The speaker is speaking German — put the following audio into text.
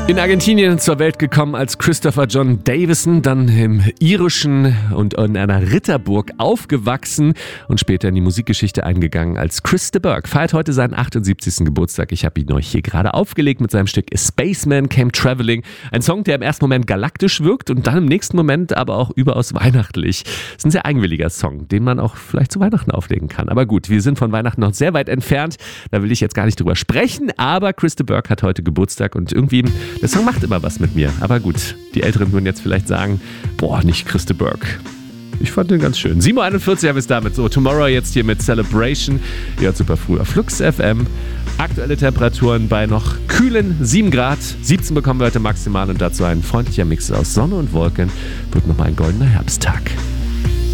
In Argentinien zur Welt gekommen als Christopher John Davison, dann im irischen und in einer Ritterburg aufgewachsen und später in die Musikgeschichte eingegangen als Chris de Burgh. Feiert heute seinen 78. Geburtstag. Ich habe ihn euch hier gerade aufgelegt mit seinem Stück A Spaceman Came Traveling. Ein Song, der im ersten Moment galaktisch wirkt und dann im nächsten Moment aber auch überaus weihnachtlich. Das ist ein sehr eigenwilliger Song, den man auch vielleicht zu Weihnachten auflegen kann. Aber gut, wir sind von Weihnachten noch sehr weit entfernt. Da will ich jetzt gar nicht drüber sprechen, aber Chris de Burgh hat heute Geburtstag und irgendwie, der Song macht immer was mit mir. Aber gut, die Älteren würden jetzt vielleicht sagen, boah, nicht Chris de Burgh. Ich fand den ganz schön. 7.41 Uhr haben wir es damit. So, Tomorrow jetzt hier mit Celebration. Ja, super früh auf Flux FM. Aktuelle Temperaturen bei noch kühlen 7 Grad. 17 bekommen wir heute maximal und dazu ein freundlicher Mix aus Sonne und Wolken. Wird nochmal ein goldener Herbsttag.